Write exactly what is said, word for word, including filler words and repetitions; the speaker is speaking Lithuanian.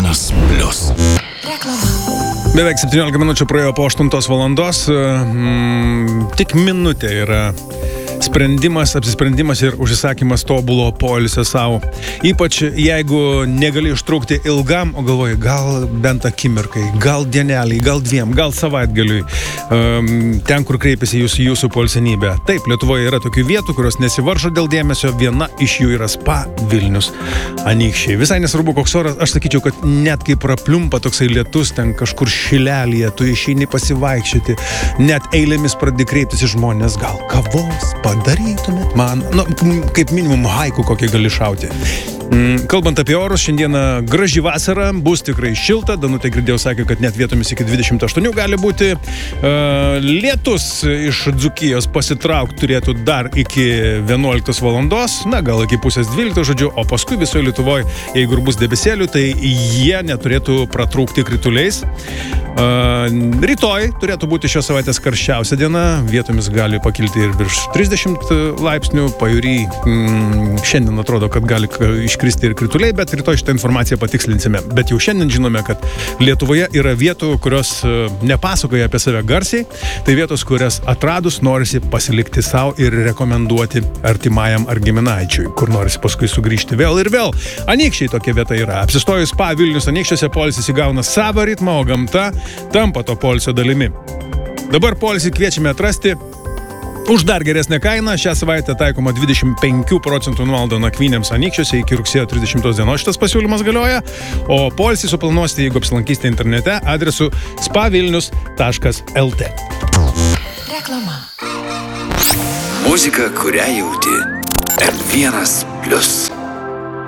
vienas plius. Beveik septyniolika minučių praėjo po aštuntos valandos. Mm, tik minutė yra sprendimas, apsisprendimas ir užsisakymas tobulo poilsio savo. Ypač jeigu negali ištrūkti ilgam, o galvoji, gal bent akimirkai, gal dieneliai, gal dviem, gal savaitgaliui, um, ten, kur kreipiasi jūsų, jūsų poilsenybė. Taip, Lietuvoje yra tokių vietų, kurios nesivaržo dėl dėmesio, viena iš jų yra Spa Vilnius Anykščiai. Visai nesvarbu, koks oras, aš sakyčiau, kad net kai prapliumpa toksai lietus, ten kažkur šilelyje, tu išeini pasivaikščioti, net eilėmis pradedi kreiptis į žmonės, gal kavos padarytumėt man, nu, kaip minimum haiku kokį gali šauti. Kalbant apie orus, šiandieną graži vasara, bus tikrai šilta, Danutė girdėjau sakė, kad net vietomis iki dvidešimt aštuonių gali būti. Uh, lietus iš Dzūkijos pasitraukti turėtų dar iki vienuoliktos valandos, na gal iki pusės dvyliktos, žodžiu, o paskui visoje Lietuvoje, jeigu ir bus debesėlių, tai jie neturėtų pratrūkti krituliais. Uh, rytoj turėtų būti šios savaitės karščiausia diena, vietomis gali pakilti ir virš trisdešimt laipsnių, pajūry mm, šiandien atrodo, kad gali iškristi ir krituliai, bet rytoj šitą informaciją patikslinsime. Bet jau šiandien žinome, kad Lietuvoje yra vietų, kurios nepasakoja apie save garsiai, tai vietos, kurias atradus norisi pasilikti savo ir rekomenduoti artimajam ar giminaičiui, kur norisi paskui sugrįžti vėl ir vėl. Anykščiai tokia vieta yra. Apsistojus Spa Vilnius Anykščiuose poilsis įgauna savo ritmą, o gamta tampa to poilsio dalimi. Dabar poilsį kviečiame atrasti už dar geresnę kainą. Šią savaitę taikoma dvidešimt penkių procentų nuolaida nakvynėms Anykščiuose iki rugsėjo trisdešimtos dienos šitas pasiūlymas galioja, o poilsį suplanuosite, jeigu apsilankysite internete adresu spa vilnius taškas el tė. Reklama. Muzika, kurią jauti. em vienas plius.